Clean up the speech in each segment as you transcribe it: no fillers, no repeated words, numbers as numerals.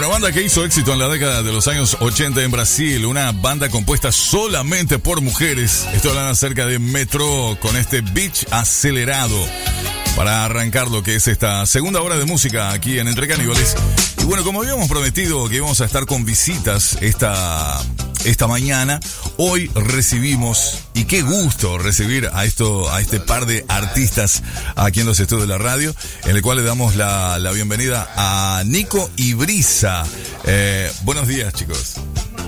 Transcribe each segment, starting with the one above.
Una banda que hizo éxito en la década de los años 80 en Brasil, una banda compuesta solamente por mujeres. Estoy hablando acerca de Metrô con este beat acelerado para arrancar lo que es esta segunda hora de música aquí en Entre Caníbales. Y bueno, como habíamos prometido que íbamos a estar con visitas esta mañana, hoy recibimos, y qué gusto recibir a este par de artistas aquí en los estudios de la radio, en el cual le damos la bienvenida a Nico y Brisa. Buenos días, chicos.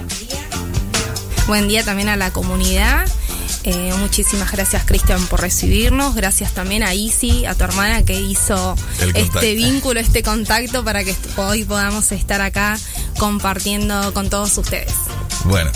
Buen día también a la comunidad. Muchísimas gracias, Cristian, por recibirnos. Gracias también a Isi, a tu hermana, que hizo este vínculo, este contacto para que hoy podamos estar acá compartiendo con todos ustedes. Bueno,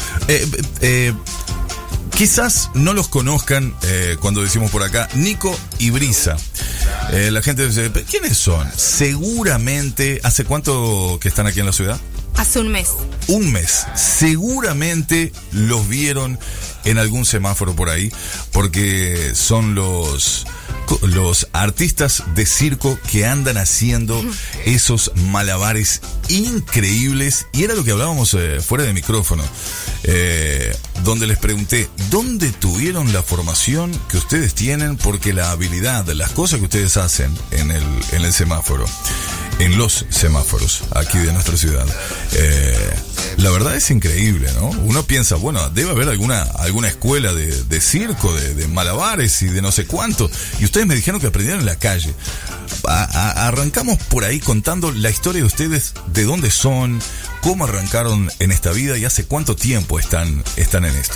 quizás no los conozcan cuando decimos por acá Nico y Brisa. La gente dice, ¿quiénes son? Seguramente, ¿hace cuánto que están aquí en la ciudad? Hace un mes. Un mes. Seguramente los vieron en algún semáforo por ahí, porque son los artistas de circo que andan haciendo esos malabares increíbles. Y era lo que hablábamos fuera de micrófono, donde les pregunté, ¿dónde tuvieron la formación que ustedes tienen? Porque la habilidad, las cosas que ustedes hacen en el semáforo, en los semáforos aquí de nuestra ciudad, la verdad es increíble, ¿no? Uno piensa, bueno, debe haber alguna escuela de circo, de malabares y de no sé cuánto, y ustedes me dijeron que aprendieron en la calle. Arrancamos por ahí contando la historia de ustedes, de dónde son, cómo arrancaron en esta vida y hace cuánto tiempo están en esto.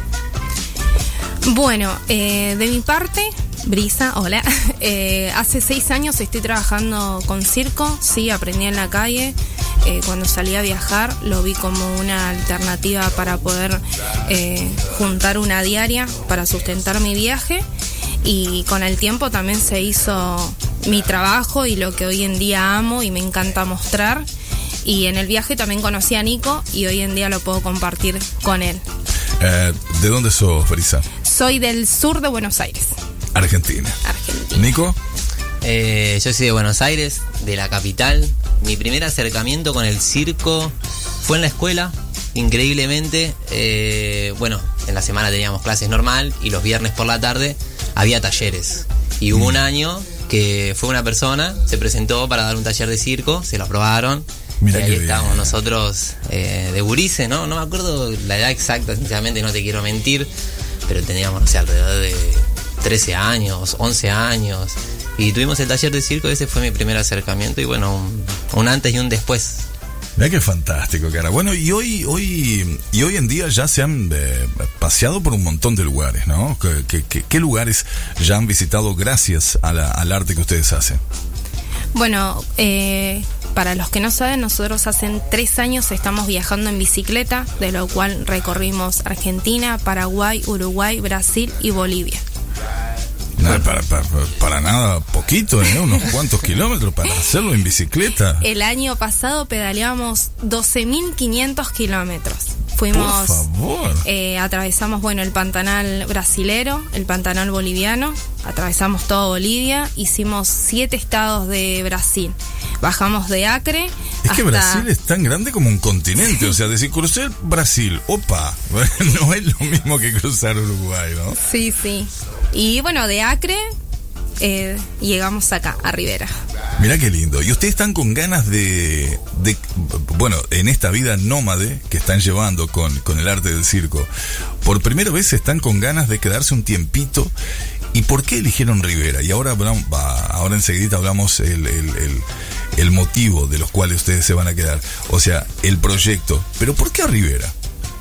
Bueno, de mi parte, Brisa, hola. Hace 6 años estoy trabajando con circo, sí, aprendí en la calle. Cuando salí a viajar lo vi como una alternativa para poder juntar una diaria para sustentar mi viaje, y con el tiempo también se hizo mi trabajo y lo que hoy en día amo y me encanta mostrar. Y en el viaje también conocí a Nico y hoy en día lo puedo compartir con él. ¿De dónde sos, Brisa? Soy del sur de Buenos Aires. Argentina. ¿Nico? Yo soy de Buenos Aires, de la capital. Mi primer acercamiento con el circo fue en la escuela, increíblemente. Bueno, en la semana teníamos clases normal y los viernes por la tarde había talleres. Y hubo un año que fue una persona, se presentó para dar un taller de circo, se lo aprobaron. Mirá, y ahí estábamos nosotros de gurises, ¿no? No me acuerdo la edad exacta, sinceramente no te quiero mentir, pero teníamos, no sé, alrededor de 13 años, 11 años. Y tuvimos el taller de circo, ese fue mi primer acercamiento y bueno, un antes y un después. Mirá qué fantástico, cara. Bueno, y hoy en día ya se han paseado por un montón de lugares, ¿no? ¿Qué lugares ya han visitado gracias al arte que ustedes hacen? Bueno, para los que no saben, nosotros hace 3 años estamos viajando en bicicleta, de lo cual recorrimos Argentina, Paraguay, Uruguay, Brasil y Bolivia. No, para nada poquito, ¿eh? Unos cuantos kilómetros para hacerlo en bicicleta. El año pasado pedaleamos 12.500 kilómetros. Fuimos, por favor. Atravesamos, bueno, el Pantanal brasilero, el Pantanal boliviano, atravesamos toda Bolivia, hicimos 7 estados de Brasil. Bajamos de Acre. Es que Brasil es tan grande como un continente, o sea, decir, crucé Brasil, opa, no es lo mismo que cruzar Uruguay, ¿no? Sí, sí. Y bueno, de Acre llegamos acá, a Rivera. Mirá qué lindo. Y ustedes están con ganas de bueno, en esta vida nómade que están llevando con el arte del circo, por primera vez están con ganas de quedarse un tiempito. ¿Y por qué eligieron Rivera? Y ahora enseguida hablamos el motivo de los cuales ustedes se van a quedar. O sea, el proyecto. Pero ¿por qué a Rivera?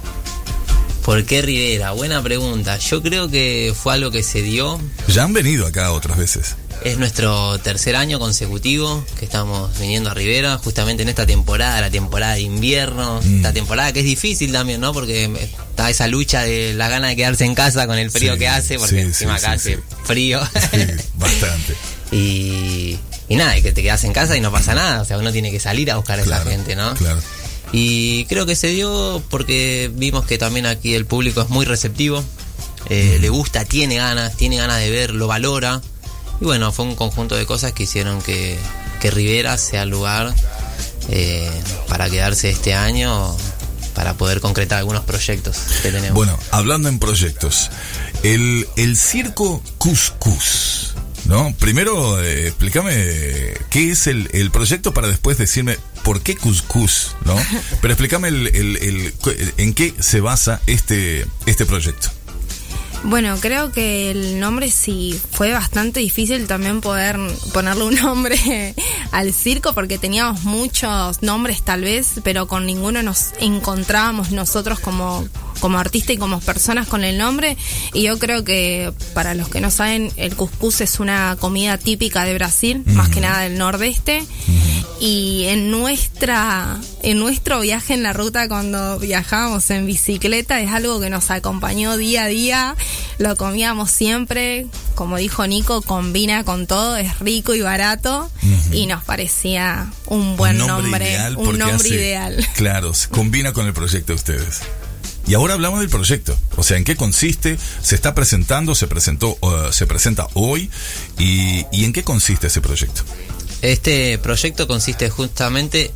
¿Por qué Rivera? Buena pregunta. Yo creo que fue algo que se dio. Ya han venido acá otras veces. Es nuestro 3er año consecutivo que estamos viniendo a Rivera, justamente en esta temporada, la temporada de invierno, esta temporada que es difícil también, ¿no? Porque está esa lucha de la gana de quedarse en casa con el frío que hace, porque encima acá hace frío. Sí, bastante. Y nada, y que te quedas en casa y no pasa nada, o sea, uno tiene que salir a buscar a esa gente, ¿no? Claro. Y creo que se dio porque vimos que también aquí el público es muy receptivo, le gusta, tiene ganas de ver, lo valora. Y bueno, fue un conjunto de cosas que hicieron que Rivera sea el lugar para quedarse este año, para poder concretar algunos proyectos que tenemos. Bueno, hablando en proyectos, el circo Cuscús, ¿no? Primero, explícame qué es el proyecto para después decirme por qué Cuscús, ¿no? Pero explícame en qué se basa este proyecto. Bueno, creo que el nombre sí fue bastante difícil también poder ponerle un nombre al circo, porque teníamos muchos nombres tal vez, pero con ninguno nos encontrábamos nosotros como artista y como personas con el nombre. Y yo creo que, para los que no saben, el cuscús es una comida típica de Brasil, más que nada del nordeste. Y en nuestro viaje en la ruta, cuando viajábamos en bicicleta, es algo que nos acompañó día a día. Lo comíamos siempre, como dijo Nico, combina con todo, es rico y barato, y nos parecía un buen nombre, un nombre ideal. Claro, se combina con el proyecto de ustedes. Y ahora hablamos del proyecto, o sea, ¿en qué consiste? ¿Se está presentando? ¿Se presenta hoy? ¿Y en qué consiste ese proyecto? Este proyecto consiste justamente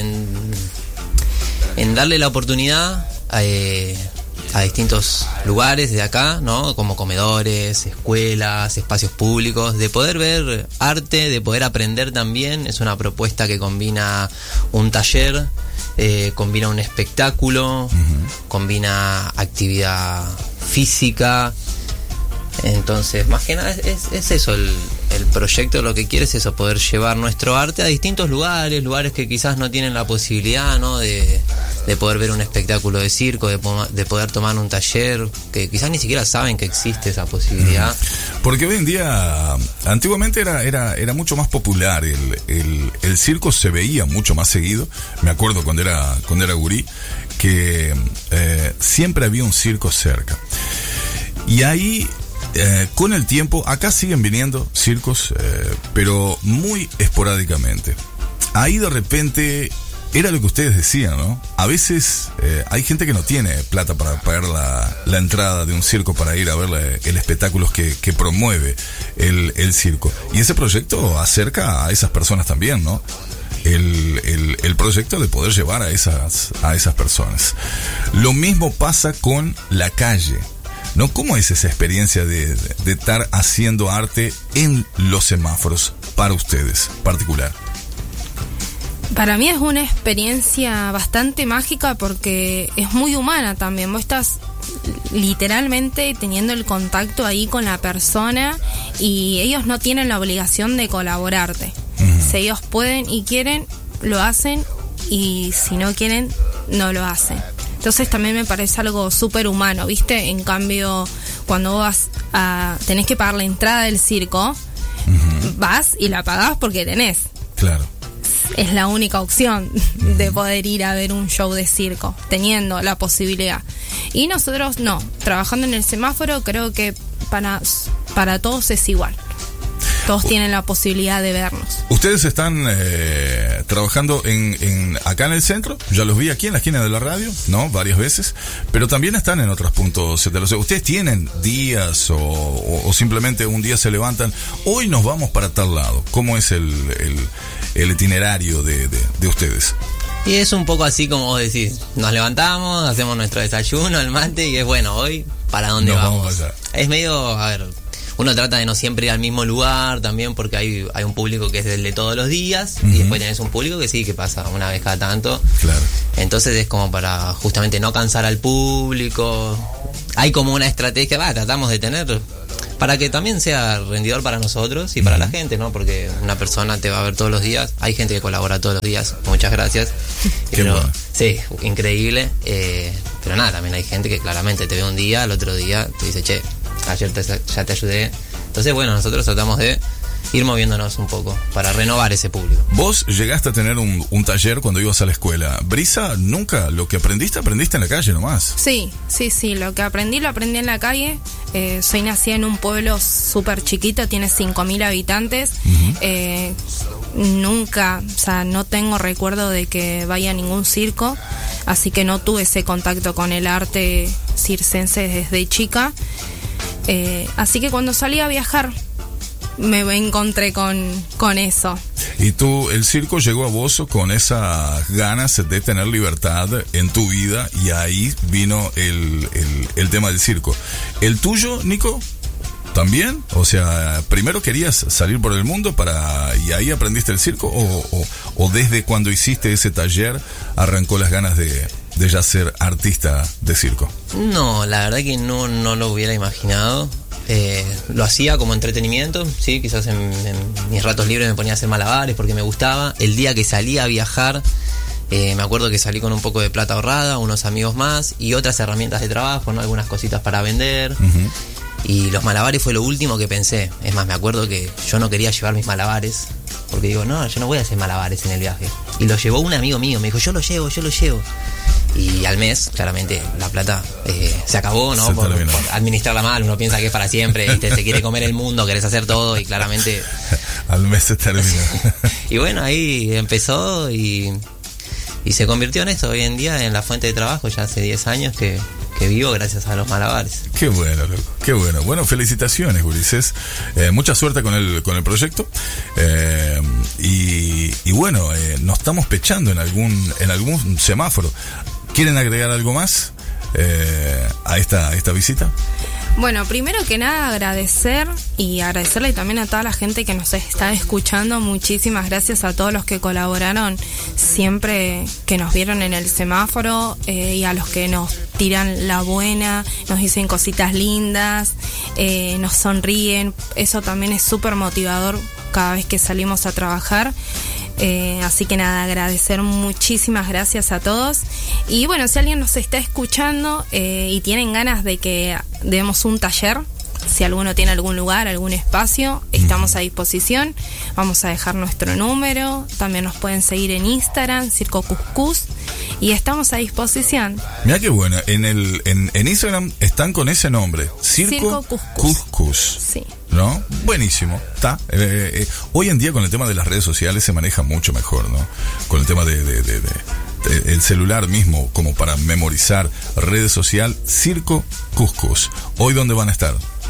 en darle la oportunidad a distintos lugares de acá, ¿no? Como comedores, escuelas, espacios públicos, de poder ver arte, de poder aprender también. Es una propuesta que combina un taller, combina un espectáculo, combina actividad física. Entonces, más que nada es eso, el proyecto lo que quiere es eso, poder llevar nuestro arte a distintos lugares que quizás no tienen la posibilidad, ¿no? de poder ver un espectáculo de circo, de poder tomar un taller, que quizás ni siquiera saben que existe esa posibilidad. Porque hoy en día, antiguamente era mucho más popular, el circo se veía mucho más seguido. Me acuerdo cuando era gurí, que siempre había un circo cerca. Y ahí, con el tiempo, acá siguen viniendo circos, pero muy esporádicamente. Ahí de repente, era lo que ustedes decían, ¿no? A veces hay gente que no tiene plata para pagar la entrada de un circo para ir a ver el espectáculo que promueve el circo. Y ese proyecto acerca a esas personas también, ¿no? El proyecto de poder llevar a esas personas. Lo mismo pasa con la calle, ¿no? ¿Cómo es esa experiencia de estar haciendo arte en los semáforos para ustedes, particular? Para mí es una experiencia bastante mágica, porque es muy humana también. Vos estás literalmente teniendo el contacto ahí con la persona, y ellos no tienen la obligación de colaborarte. Si ellos pueden y quieren, lo hacen, y si no quieren, no lo hacen. Entonces también me parece algo súper humano, ¿viste? En cambio, cuando vos tenés que pagar la entrada del circo, vas y la pagás porque tenés. Claro. Es la única opción de poder ir a ver un show de circo, teniendo la posibilidad. Y nosotros no, trabajando en el semáforo, creo que para todos es igual. Todos tienen la posibilidad de vernos. Ustedes están trabajando acá en el centro. Ya los vi aquí en la esquina de la radio, ¿no? Varias veces. Pero también están en otros puntos de la ciudad. ¿Ustedes tienen días o simplemente un día se levantan? Hoy nos vamos para tal lado. ¿Cómo es el itinerario de ustedes? Y es un poco así como vos decís. Nos levantamos, hacemos nuestro desayuno, el mate, y es bueno, hoy, ¿para dónde vamos? Es medio, a ver... Uno trata de no siempre ir al mismo lugar también, porque hay un público que es el de todos los días, y después tenés un público que sí, que pasa una vez cada tanto. Claro. Entonces es como para justamente no cansar al público. Hay como una estrategia, tratamos de tener, para que también sea rendidor para nosotros y para la gente, ¿no? Porque una persona te va a ver todos los días. Hay gente que colabora todos los días, muchas gracias. Qué bueno. Sí, increíble. Pero nada, también hay gente que claramente te ve un día, al otro día te dice, che, ayer ya te ayudé. Entonces, bueno, nosotros tratamos de ir moviéndonos un poco para renovar ese público. Vos llegaste a tener un taller cuando ibas a la escuela. Brisa, nunca lo que aprendiste en la calle nomás. Sí, lo que aprendí lo aprendí en la calle. Soy nacida en un pueblo súper chiquito, tiene 5.000 habitantes. Nunca, o sea, no tengo recuerdo de que vaya a ningún circo, así que no tuve ese contacto con el arte circense desde chica. Así que cuando salí a viajar me encontré con eso. Y el circo llegó a vos con esas ganas de tener libertad en tu vida, y ahí vino el tema del circo. ¿El tuyo, Nico? ¿También? O sea, ¿primero querías salir por el mundo y ahí aprendiste el circo? ¿O desde cuando hiciste ese taller arrancó las ganas de ya ser artista de circo? No, la verdad que no lo hubiera imaginado. Lo hacía como entretenimiento, sí, quizás en mis ratos libres me ponía a hacer malabares porque me gustaba. El día que salí a viajar, me acuerdo que salí con un poco de plata ahorrada, unos amigos más y otras herramientas de trabajo, ¿no? Algunas cositas para vender. Uh-huh. Y los malabares fue lo último que pensé. Es más, me acuerdo que yo no quería llevar mis malabares porque digo, no, yo no voy a hacer malabares en el viaje. Y lo llevó un amigo mío, me dijo, yo lo llevo. Y al mes, claramente, la plata se acabó, ¿no? Por administrarla mal. Uno piensa que es para siempre, ¿viste? Se quiere comer el mundo, querés hacer todo y claramente... Al mes se terminó. Y bueno, ahí empezó y se convirtió en esto. Hoy en día en la fuente de trabajo, ya hace 10 años que vivo gracias a los malabares. Qué bueno, loco, qué bueno. Bueno, felicitaciones, Ulises. Mucha suerte con el proyecto. Y bueno, nos estamos pechando en algún semáforo. ¿Quieren agregar algo más a esta visita? Bueno, primero que nada agradecerle también a toda la gente que nos está escuchando. Muchísimas gracias a todos los que colaboraron siempre que nos vieron en el semáforo, y a los que nos tiran la buena, nos dicen cositas lindas, nos sonríen. Eso también es súper motivador cada vez que salimos a trabajar. Así que nada, agradecer, muchísimas gracias a todos. Y bueno, si alguien nos está escuchando y tienen ganas de que demos un taller, si alguno tiene algún lugar, algún espacio, estamos a disposición. Vamos a dejar nuestro número. También nos pueden seguir en Instagram, Circo Cuscús, y estamos a disposición. Mira qué bueno, en Instagram están con ese nombre, Circo Cuscús. Sí. ¿No? Buenísimo, está. Hoy en día con el tema de las redes sociales se maneja mucho mejor, ¿no? Con el tema de el celular mismo, como para memorizar redes social, Circo Cuscús. ¿Hoy dónde van a estar?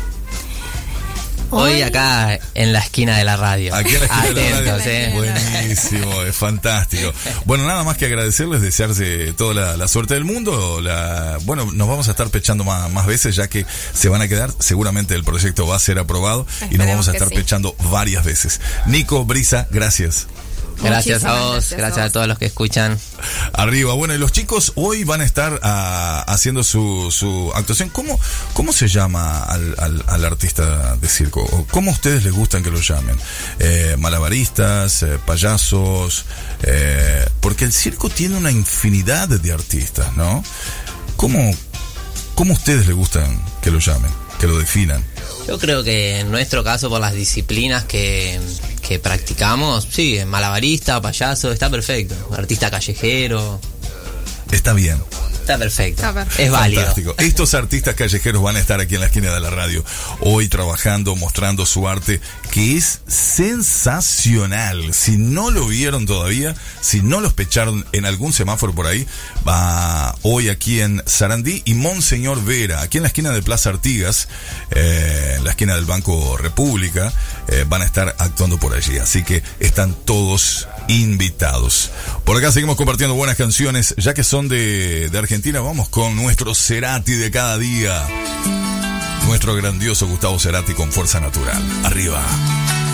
Hoy acá en la esquina de la radio. Aquí en la esquina Atentos, de la radio. Buenísimo, es fantástico. Bueno, nada más que agradecerles, desearse toda la suerte del mundo. Bueno, nos vamos a estar pechando más veces, ya que se van a quedar. Seguramente el proyecto va a ser aprobado. Esperemos, y nos vamos a estar pechando varias veces. Nico, Brisa, gracias. Gracias a vos, gracias a todos los que escuchan. Arriba. Bueno, y los chicos hoy van a estar haciendo su actuación. ¿Cómo se llama al artista de circo? ¿O cómo a ustedes les gustan que lo llamen? Malabaristas, payasos, porque el circo tiene una infinidad de artistas, ¿no? ¿Cómo a ustedes les gustan que lo llamen, que lo definan? Yo creo que en nuestro caso, por las disciplinas que practicamos, sí, malabarista, payaso, está perfecto. Artista callejero. Está bien. Está perfecto. Es válido. Fantástico. Estos artistas callejeros van a estar aquí en la esquina de la radio hoy trabajando, mostrando su arte, que es sensacional. Si no lo vieron todavía, si no los pecharon en algún semáforo por ahí, va hoy aquí en Sarandí y Monseñor Vera, aquí en la esquina de Plaza Artigas, en la esquina del Banco República, van a estar actuando por allí. Así que están todos invitados. Por acá seguimos compartiendo buenas canciones, ya que son de Argentina. Vamos con nuestro Cerati de cada día, nuestro grandioso Gustavo Cerati con Fuerza Natural. Arriba.